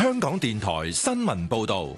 香港電台新聞報道。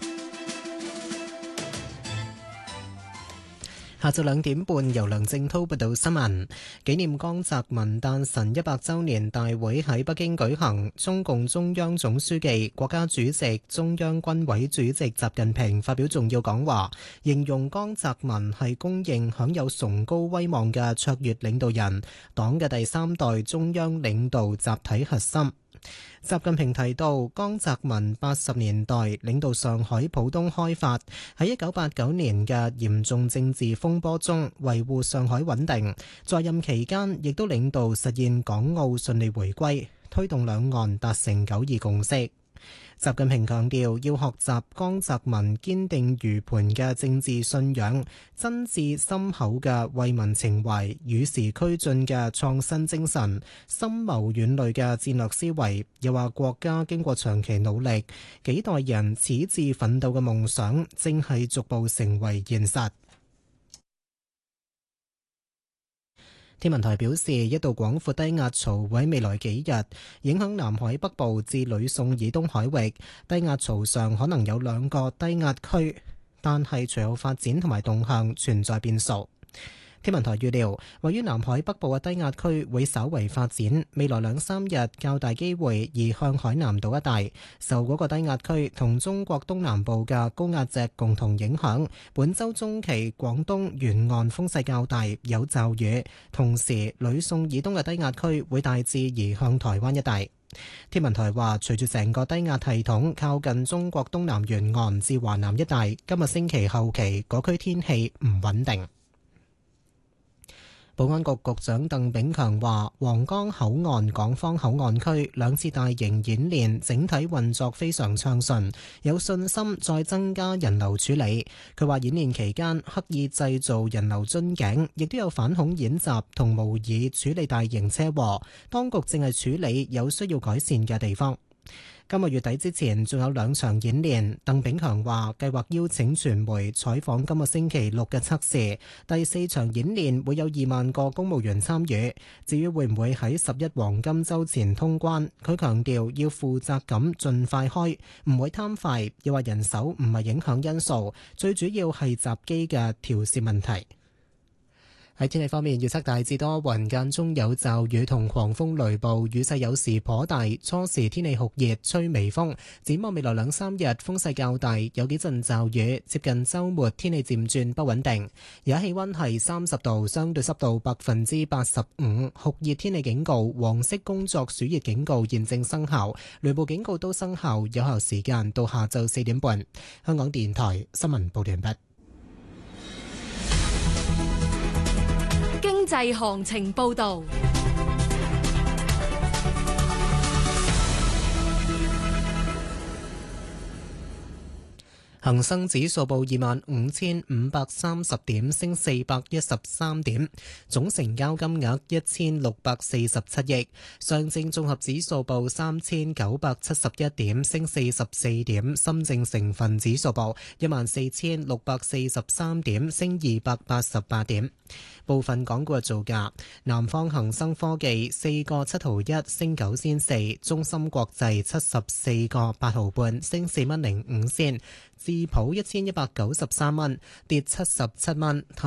下晝2點半，由梁正滔報道新聞。紀念江澤民誕辰100週年大會喺北京舉行，中共中央總書記、國家主席、中央軍委主席習近平發表重要講話，形容江澤民係公認享有崇高威望嘅卓越領導人，黨嘅第3代中央領導集體核心。習近平提到，江澤民80年代領導上海浦東開發，喺1989年嘅嚴重政治風波中維護上海穩定，在任期間亦都領導實現港澳順利回歸，推動兩岸達成9·2共識。習近平強調，要學習江澤民堅定如磐嘅政治信仰、真摯深厚嘅為民情懷、與時俱進嘅創新精神、深謀遠慮嘅戰略思維。又話國家經過長期努力，幾代人矢志奮鬥嘅夢想正係逐步成為現實。天文台表示，一道廣闊低壓槽會喺未來幾日影響南海北部至呂宋以東海域，低壓槽上可能有2個低壓區，但係隨後發展同埋動向存在變數。天文台預料，位於南海北部嘅低壓區會稍為發展，未來2-3日較大機會移向海南島一帶。受嗰個低壓區同中國東南部嘅高壓脊共同影響，本週中期廣東沿岸風勢較大，有驟雨。同時，呂宋以東嘅低壓區會大致移向台灣一帶。天文台話，隨住成個低壓系統靠近中國東南沿岸至華南一帶，今日星期後期嗰區天氣唔穩定。保安局局長鄧炳強話，皇崗口岸港方口岸區2次大型演練整體運作非常暢順，有信心再增加人流處理。佢話演練期間刻意製造人流樽頸，亦都有反恐演習同模擬處理大型車禍，當局正係處理有需要改善嘅地方。今個月底之前仲有2場演練，鄧炳強話計劃邀請傳媒採訪今個星期6嘅測試。第4場演練會有2萬個公務員參與。至於會唔會喺11黃金週前通關，佢強調要負責咁盡快開，唔會貪快。又話人手唔係影響因素，最主要係閘機嘅調試問題。喺天氣方面，預測大致多雲，間中有驟雨同狂風雷暴，雨勢有時頗大。初時天氣酷熱，吹微風。展望未來2-3日，風勢較大，有幾陣驟雨。接近週末，天氣漸轉不穩定。而家氣溫係30度，相對濕度85%，酷熱天氣警告、黃色工作暑熱警告現正生效，雷暴警告都生效，有效時間到下晝4點半。香港電台新聞報道完畢。 經濟行情報道。 恒生指數報25,530點，升413點，總成交金額1647億。上證綜合指數報3971點，升44點。深證成分指數報14,643點，升288點。部分港股嘅造價：南方恒生科技4個7毫1，升9仙4；中芯國際74個8毫半，升4蚊05仙；智普1193蚊，跌77蚊。